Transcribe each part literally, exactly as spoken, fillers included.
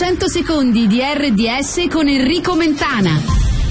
cento secondi di erre di esse con Enrico Mentana.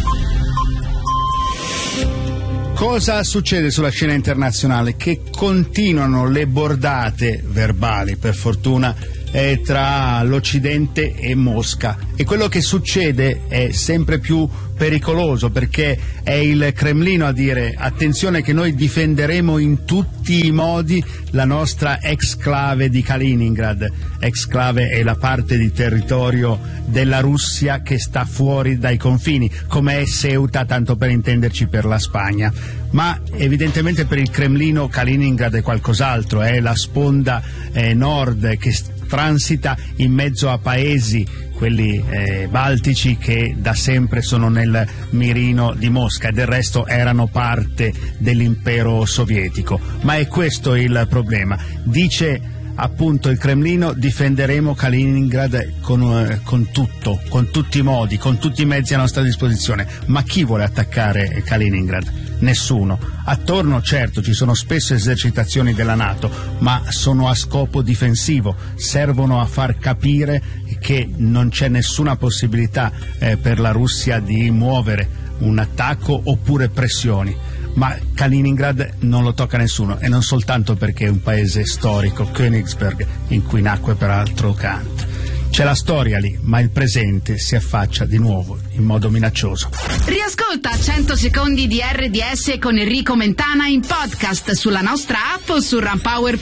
Cosa succede sulla scena internazionale? Che continuano le bordate verbali, per fortuna, eh, tra l'Occidente e Mosca, e quello che succede è sempre più pericoloso, perché è il Cremlino a dire: attenzione che noi difenderemo in tutti i modi la nostra exclave di Kaliningrad. Exclave è la parte di territorio della Russia che sta fuori dai confini, come è Ceuta, tanto per intenderci, per la Spagna. Ma evidentemente per il Cremlino Kaliningrad è qualcos'altro, è la sponda eh, nord che transita in mezzo a paesi, quelli eh, baltici, che da sempre sono nel mirino di Mosca e del resto erano parte dell'impero sovietico. Ma è questo il problema. Dice appunto il Cremlino: difenderemo Kaliningrad con, eh, con tutto, con tutti i modi, con tutti i mezzi a nostra disposizione. Ma chi vuole attaccare Kaliningrad? Nessuno. Attorno, certo, ci sono spesso esercitazioni della NATO, ma sono a scopo difensivo, servono a far capire che non c'è nessuna possibilità eh, per la Russia di muovere un attacco oppure pressioni. Ma Kaliningrad non lo tocca nessuno, e non soltanto perché è un paese storico, Königsberg, in cui nacque peraltro Kant. C'è la storia lì, ma il presente si affaccia di nuovo in modo minaccioso. Riascolta cento secondi di erre di esse con Enrico Mentana in podcast sulla nostra app o su Runpower.